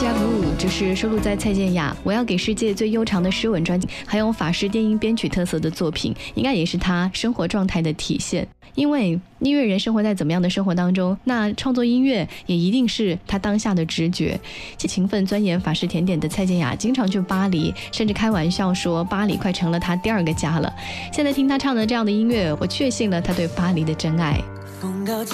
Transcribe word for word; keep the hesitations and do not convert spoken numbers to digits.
Deja Vu 就是收录在蔡健雅《我要给世界最悠长的诗吻》专辑，还有法式电音编曲特色的作品，应该也是他生活状态的体现。因为音乐人生活在怎么样的生活当中，那创作音乐也一定是他当下的直觉。勤奋钻研法式甜点的蔡健雅经常去巴黎，甚至开玩笑说巴黎快成了他第二个家了。现在听他唱的这样的音乐，我确信了他对巴黎的真爱。